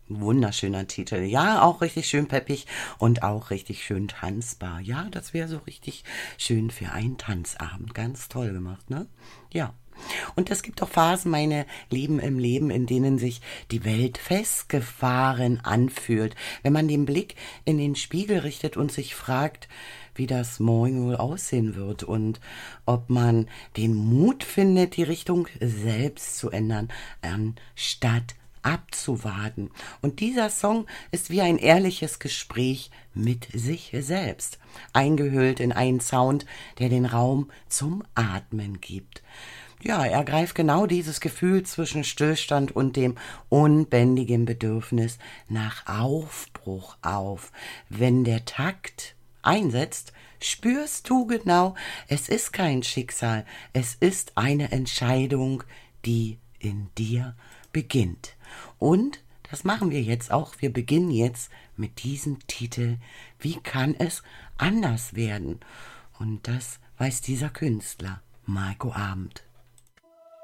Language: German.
Wunderschöner Titel. Ja, auch richtig schön peppig und auch richtig schön tanzbar. Ja, das wäre so richtig schön für einen Tanzabend. Ganz toll gemacht, ne? Ja. Und es gibt auch Phasen, meine Leben im Leben, in denen sich die Welt festgefahren anfühlt. Wenn man den Blick in den Spiegel richtet und sich fragt, wie das morgen wohl aussehen wird und ob man den Mut findet, die Richtung selbst zu ändern, anstatt abzuwarten. Und dieser Song ist wie ein ehrliches Gespräch mit sich selbst, eingehüllt in einen Sound, der den Raum zum Atmen gibt. Ja, er greift genau dieses Gefühl zwischen Stillstand und dem unbändigen Bedürfnis nach Aufbruch auf. Wenn der Takt einsetzt, spürst du genau, es ist kein Schicksal, es ist eine Entscheidung, die in dir beginnt. Und das machen wir jetzt auch. Wir beginnen jetzt mit diesem Titel. Wie kann es anders werden? Und das weiß dieser Künstler, Marco Abend.